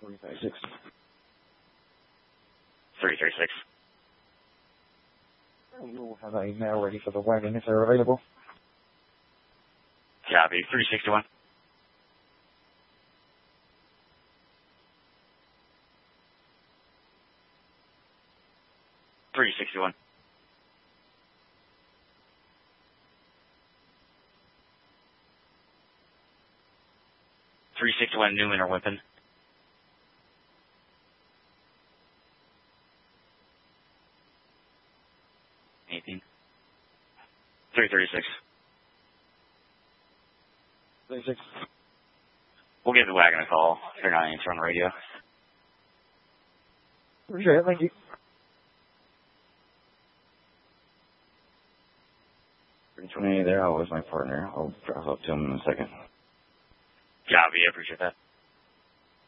336. 336. We'll have a now ready for the wagon if they're available. Copy. 361. $361. $361 Newman or Wimpin. Anything? 336. 36. We'll give the wagon a call. They're not answering on the radio. Appreciate it. Thank you. 328 there. I was my partner. I'll drive up to him in a second. Copy. I appreciate that.